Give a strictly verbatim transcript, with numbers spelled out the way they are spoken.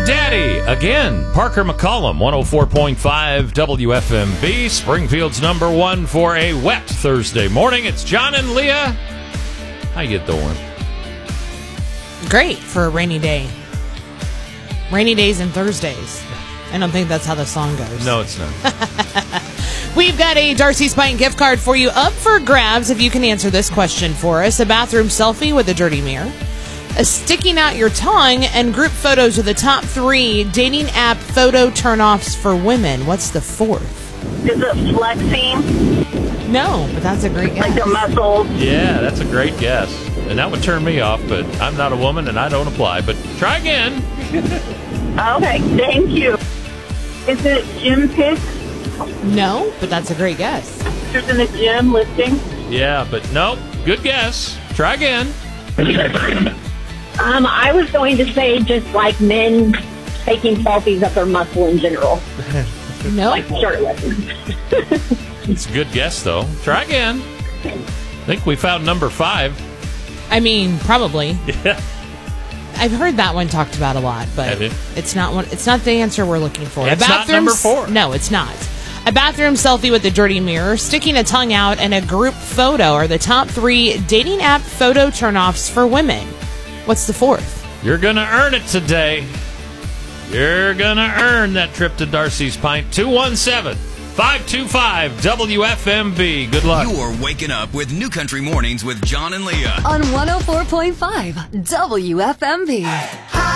Daddy, again, Parker McCollum, one oh four point five W F M B, Springfield's number one for a wet Thursday morning. It's John and Leah. How you doing? Great for a rainy day. Rainy days and Thursdays. I don't think that's how the song goes. No, it's not. We've got a Darcy's Pint gift card for you up for grabs if you can answer this question for us. A bathroom selfie with a dirty mirror. A sticking out your tongue, and group photos are the top three dating app photo turnoffs for women. What's the fourth? Is it flexing? No, but that's a great guess. Like the muscles? Yeah, that's a great guess. And that would turn me off, but I'm not a woman and I don't apply. But try again. Okay, thank you. Is it gym pics? No, but that's a great guess. Pictures in the gym listing? Yeah, but nope. Good guess. Try again. Um, I was going to say just like men taking selfies of their muscle in general. No. Like shirtless. It's a good guess, though. Try again. I think we found number five. I mean, probably. Yeah. I've heard that one talked about a lot, but Have you? it's not one. It's not the answer we're looking for. It's a not number four. No, it's not. A bathroom selfie with a dirty mirror, sticking a tongue out, and a group photo are the top three dating app photo turnoffs for women. What's the fourth? You're going to earn it today. You're going to earn that trip to Darcy's Pint. two one seven, five two five, W F M B. Good luck. You're waking up with New Country Mornings with John and Leah on one oh four point five W F M B.